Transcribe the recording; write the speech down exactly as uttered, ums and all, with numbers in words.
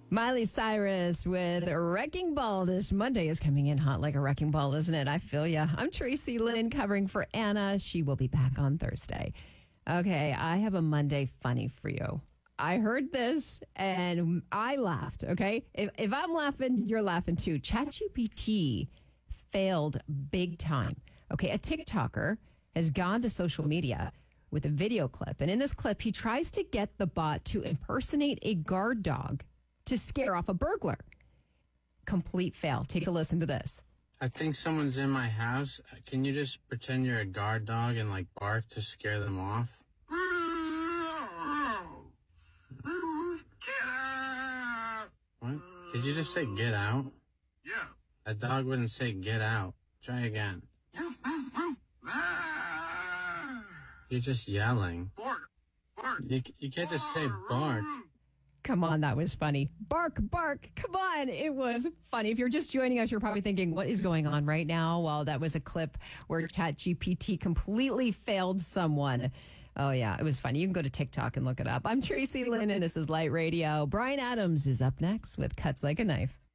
Miley Cyrus with Wrecking Ball. This Monday is coming in hot like a wrecking ball, isn't it? I feel ya. I'm Tracy Lynn covering for Anna. She will be back on Thursday. Okay, I have a Monday funny for you. I heard this and I laughed, okay? If, if I'm laughing, you're laughing too. ChatGPT failed big time. Okay, a TikToker has gone to social media with a video clip. And in this clip, he tries to get the bot to impersonate a guard dog to scare off a burglar. Complete fail. Take a listen to this. I think someone's in my house. Can you just pretend you're a guard dog and like bark to scare them off? What? Did you just say get out? Yeah. A dog wouldn't say get out. Try again. You're just yelling. Bark. Bark. You, you can't just say bark. Come on, that was funny. Bark, bark. Come on. It was funny. If you're just joining us, you're probably thinking, what is going on right now? Well, that was a clip where ChatGPT completely failed someone. Oh, yeah, it was funny. You can go to TikTok and look it up. I'm Tracy Lynn, and this is Light Radio. Brian Adams is up next with Cuts Like a Knife.